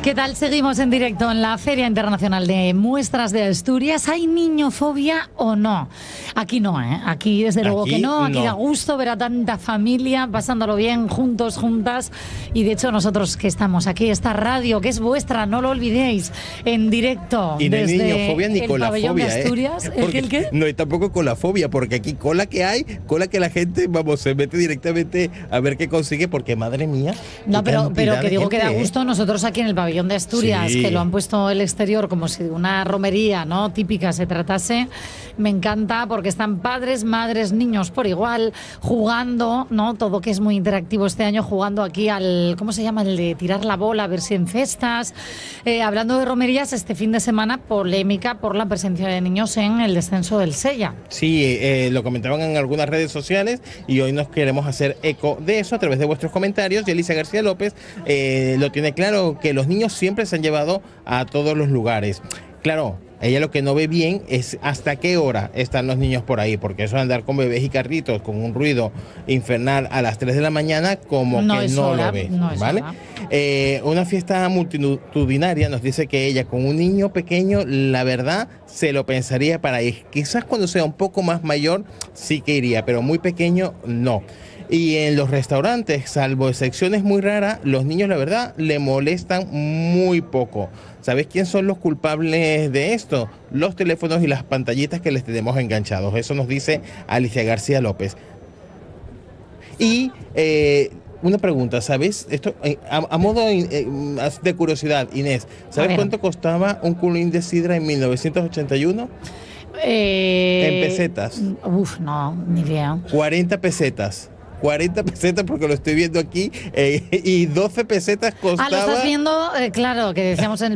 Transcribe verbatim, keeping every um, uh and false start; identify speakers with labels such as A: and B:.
A: ¿Qué tal? Seguimos en directo en la Feria Internacional de Muestras de Asturias. ¿Hay niñofobia o no? Aquí no, ¿eh? Aquí desde luego
B: Aquí
A: que no. Aquí
B: no.
A: da gusto ver a tanta familia pasándolo bien, juntos, juntas. Y de hecho nosotros que estamos aquí, esta radio que es vuestra, no lo olvidéis, en directo
B: Y no hay
A: desde
B: niñofobia ni
A: el pabellón de
B: colafobia,
A: Asturias.
B: ¿eh?
A: ¿El qué, el qué?
B: No hay tampoco colafobia, porque aquí cola que hay, cola que la gente, vamos, se mete directamente a ver qué consigue, porque madre mía.
A: No,
B: qué
A: pero,
B: cantidad
A: pero
B: de
A: que digo que da
B: gente, ¿eh?
A: gusto nosotros aquí en el pabellón de Asturias,
B: Sí.
A: que lo han puesto el exterior como si de una romería, ¿no?, típica se tratase. Me encanta porque están padres, madres, niños por igual, jugando, ¿no? Todo que es muy interactivo este año, jugando aquí al, ¿cómo se llama? El de tirar la bola, a ver si en cestas. Eh, hablando de romerías, este fin de semana polémica por la presencia de niños en el descenso del Sella.
B: Sí, eh, lo comentaban en algunas redes sociales y hoy nos queremos hacer eco de eso a través de vuestros comentarios. Y Alicia García López eh, lo tiene claro, que los niños siempre se han llevado a todos los lugares. Claro, ella lo que no ve bien es hasta qué hora están los niños por ahí, porque eso de andar con bebés y carritos con un ruido infernal a las tres de la mañana, como
A: No
B: que
A: es
B: no
A: hora,
B: lo ve,
A: no es
B: ¿vale?
A: hora.
B: Eh, una fiesta multitudinaria, nos dice que ella con un niño pequeño, la verdad, se lo pensaría para ir. Quizás cuando sea un poco más mayor sí que iría, pero muy pequeño no. Y en los restaurantes, salvo excepciones muy raras, los niños, la verdad, le molestan muy poco. ¿Sabes quién son los culpables de esto? Los teléfonos y las pantallitas que les tenemos enganchados. Eso nos dice Alicia García López. Y eh, una pregunta, ¿sabes? Esto eh, a, a modo eh, de curiosidad, Inés, ¿sabes cuánto costaba un culín de sidra en mil novecientos ochenta y uno?
A: Eh,
B: En pesetas.
A: Uf, no, ni idea.
B: cuarenta pesetas. cuarenta pesetas porque lo estoy viendo aquí eh, y doce pesetas costaba.
A: Ah, lo estás viendo, eh, claro, que decíamos en